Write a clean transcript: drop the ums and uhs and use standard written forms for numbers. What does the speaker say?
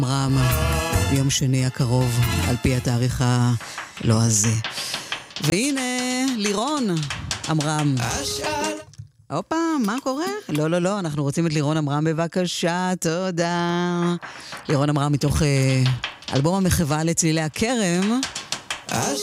עמרם ביום שני הקרוב, על פי התאריך הלא הזה. והנה לירון עמרם. הופה, מה קורה? לא, אנחנו רוצים את לירון עמרם בבקשה, תודה. לירון עמרם מתוך אלבום המחווה לצלילי הכרם.